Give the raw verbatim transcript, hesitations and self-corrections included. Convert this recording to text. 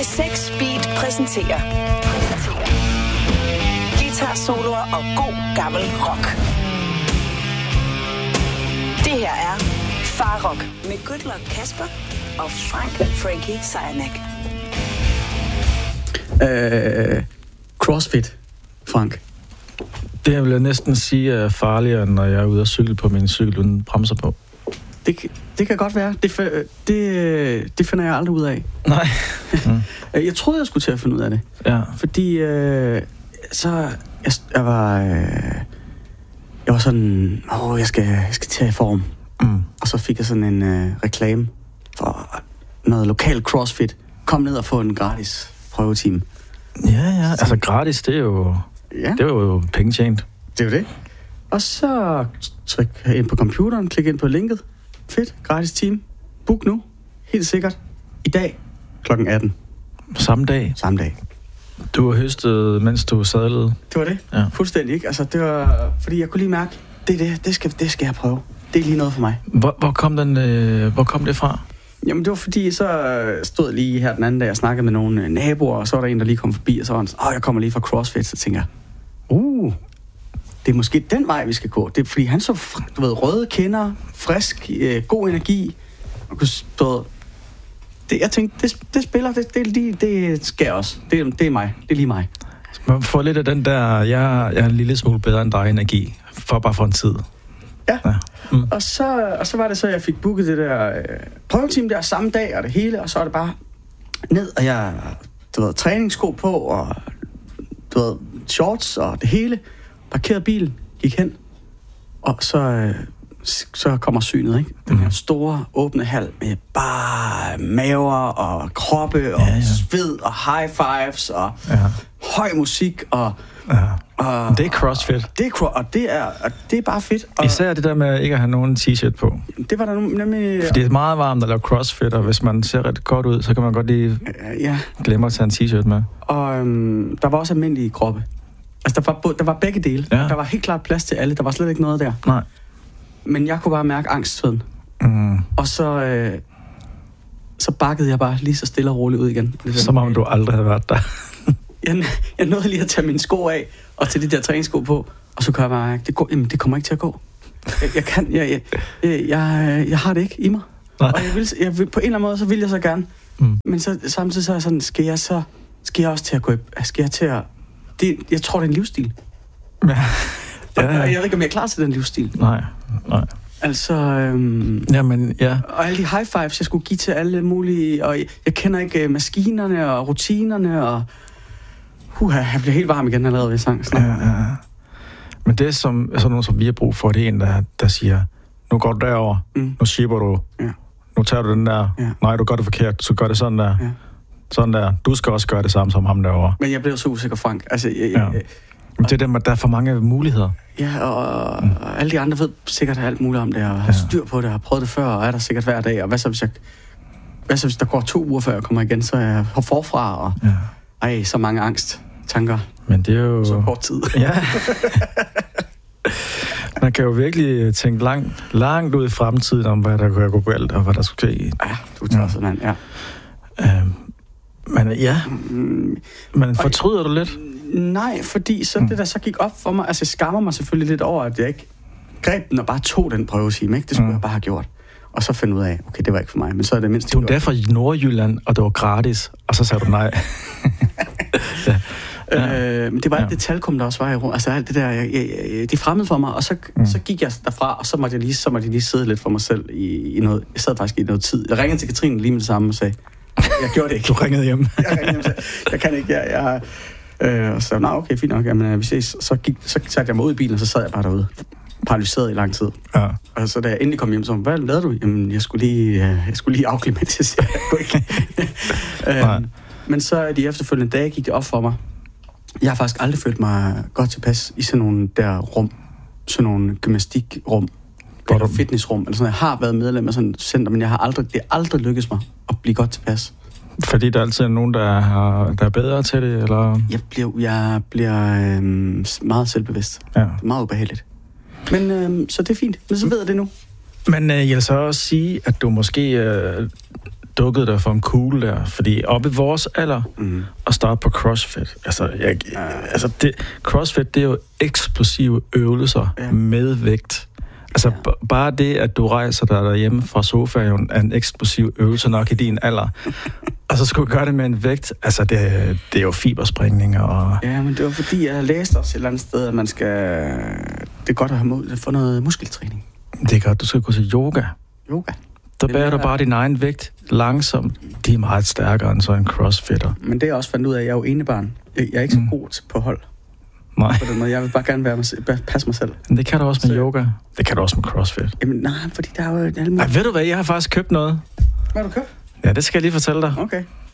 seks Beat præsenterer guitar-soloer og god gammel rock. Det her er Farrock med Good Luck Kasper og Frank Frankie Sejnak. Øh, CrossFit, Frank. Det vil jeg næsten sige er farligere, når jeg er ude at cykle på min cykel uden bremser på. Det, det kan godt være. Det, det, det finder jeg aldrig ud af. Nej. Mm. Jeg troede, jeg skulle til at finde ud af det. Ja. Fordi øh, så jeg, jeg var øh, jeg var sådan, åh, jeg skal, jeg skal tage i form. Mm. Og så fik jeg sådan en øh, reklame for noget lokal CrossFit. Kom ned og få en gratis prøvetime. Ja, ja. Altså gratis, det er jo, ja. Det er jo penge tjent. Det er jo det. Og så tryk ind på computeren, klik ind på linket. Fedt, gratis time. Book nu. Helt sikkert. I dag, klokken atten. Samme dag? Samme dag. Du har høstet, mens du sadlede? Det var det. Ja. Fuldstændig, ikke? Altså, det var, fordi jeg kunne lige mærke, det er det, det skal, det skal jeg prøve. Det er lige noget for mig. Hvor, hvor, kom, den, øh, hvor kom det fra? Jamen, det var fordi, så stod jeg lige her den anden dag og snakkede med nogle naboer, og så var der en, der lige kom forbi, og så var han sådan, åh, jeg kommer lige fra CrossFit. Så tænker jeg, uh, det er måske den vej, vi skal gå. Det er, fordi han så, du ved, røde kinder, frisk, øh, god energi. Og du det, jeg tænkte, det, det spiller, det, det, lige, det skal jeg også. Det, det er mig. Det er lige mig. Man får lidt af den der, jeg, jeg er en lille smule bedre end dig energi, for bare for en tid. Ja, ja. Mm. Og, så, og så var det så, jeg fik booket det der øh, prøveteam der samme dag, og det hele, og så er det bare ned, og jeg, du ved, træningssko på, og du ved, shorts, og det hele. Parkerede bilen, gik hen, og så, øh, så kommer synet, ikke? Den her store, åbne hal med bare maver og kroppe og ja, ja. sved og high fives og ja. høj musik og... Ja. Og, det er CrossFit. Det er, og det er, og det er bare fedt. Og især det der med ikke at have nogen t-shirt på. Det var der nemlig... Fordi det er meget varmt at lave CrossFit, og hvis man ser ret godt ud, så kan man godt lige ja. glemme at tage en t-shirt med. Og øhm, der var også almindelige kroppe. Altså, der var, der var begge dele. Ja. Der var helt klart plads til alle. Der var slet ikke noget der. Nej. Men jeg kunne bare mærke angstsveden. Mm. Og så, øh, så bakkede jeg bare lige så stille og roligt ud igen. Som om du aldrig havde været der. jeg, jeg nåede lige at tage mine sko af, og tage de der træningssko på, og så kan jeg bare mærke, det, går, jamen, det kommer ikke til at gå. Jeg, jeg kan, jeg, jeg, jeg, jeg, jeg har det ikke i mig. Nej. Og jeg vil, jeg vil, på en eller anden måde, så vil jeg så gerne. Mm. Men så, samtidig så er jeg sådan, skal jeg så, skal jeg også til at gå, skal jeg til at, det, jeg tror, det er en livsstil. Ja. Ja. Jeg ved ikke, om jeg er klar til den livsstil. Nej, nej. Altså, øhm, jamen, ja. Og alle de high fives, jeg skulle give til alle mulige, og jeg, jeg kender ikke maskinerne og rutinerne, og huha, jeg bliver helt varm igen allerede ved sang. Ja, ja. Men det, som sådan nogen, som vi har brug for, det er en, der, der siger, nu går du derover, mm. nu shipper du, ja. Nu tager du den der, ja. Nej, du gør det forkert, så gør det sådan der. Ja. Sådan der. Du skal også gøre det samme som ham derovre. Men jeg blev så usikker, Frank. Altså, jeg, ja. jeg, Men det er dem, at der er for mange muligheder. Ja, og, mm. og alle de andre ved sikkert alt muligt om det, og har ja. styr på det, og har prøvet det før, og er der sikkert hver dag. Og hvad så, hvis, jeg, hvad så, hvis der går to uger, før jeg kommer igen, så er jeg forfra, og ja. Ej, så mange angsttanker. Men det er jo... Så kort tid. Ja. Man kan jo virkelig tænke langt, langt ud i fremtiden, om hvad der kan gå galt, og hvad der skulle ske. Ja, du tager sådan en, ja. Øhm, men ja, mm. men fortryder du lidt? Nej, fordi så mm. det der så gik op for mig, altså jeg skammer mig selvfølgelig lidt over, at jeg ikke greb den og bare tog den prøvetime, ikke? Det skulle mm. jeg bare have gjort. Og så finde ud af, okay, det var ikke for mig, men så er det mindst... Du er der fra Nordjylland, og det var gratis, og så sagde du nej. ja. Øh, men det var alt ja. det talkum, der også var i rum. Altså alt det der, jeg, jeg, jeg, de fremmede for mig, og så, mm. så gik jeg derfra, og så måtte jeg lige, så måtte jeg lige sidde lidt for mig selv i, i noget... Jeg sad faktisk i noget tid. Jeg ringede til Katrine lige med det samme og sagde, jeg gjorde det ikke. Du ringede hjem. jeg ringede hjem, sagde, jeg kan ikke, jeg... jeg Øh, og så, nej, okay, fint nok, jamen, vi ses. Så, gik, så satte jeg mig ud i bilen, og så sad jeg bare derude, paralyseret i lang tid. Ja. Og så da jeg endelig kom hjem, så hvad lavede du? Jamen, jeg skulle lige, øh, jeg skulle lige afklimatisere. øh, men så de efterfølgende dage gik det op for mig. Jeg har faktisk aldrig følt mig godt tilpas i sådan nogle der rum, sådan nogle gymnastikrum, eller fitnessrum, eller sådan. Jeg har været medlem af sådan et center, men jeg har aldrig, det har aldrig lykkedes mig at blive godt tilpas. Fordi der er altid nogen, der er, der er bedre til det, eller? Jeg bliver, jeg bliver øhm, meget selvbevidst. Ja. Det er meget ubehageligt. Men øhm, så det er fint. Men så ved jeg det nu. Men øh, jeg vil så også sige, at du måske... Øh, dukkede der for en kugle der, fordi op i vores alder mm. at starte på CrossFit, altså, jeg, altså det, CrossFit, det er jo eksplosive øvelser ja. med vægt. Altså, ja. b- bare det, at du rejser dig derhjemme fra sofaen, er en eksplosiv øvelse nok i din alder. Og så skulle du gøre det med en vægt. Altså, det, det er jo fiberspringninger og... Ja, men det var fordi, jeg læste også et eller andet sted, at man skal... Det er godt at have mod, få noget muskeltræning. Det er godt, du skal gå til yoga. Yoga? Der bærer du bare din egen vægt langsomt. De er meget stærkere end så en crossfitter. Men det er også fandt ud af, at jeg er jo enebarn. Jeg er ikke så god mm. på hold. Nej. På den måde. Jeg vil bare gerne være mig, passe mig selv. Men det kan du også med så... yoga. Det kan du også med CrossFit. Jamen nej, fordi der er jo... Ej, ved du hvad, jeg har faktisk købt noget. Hvad har du købt? Ja, det skal jeg lige fortælle dig. Okay.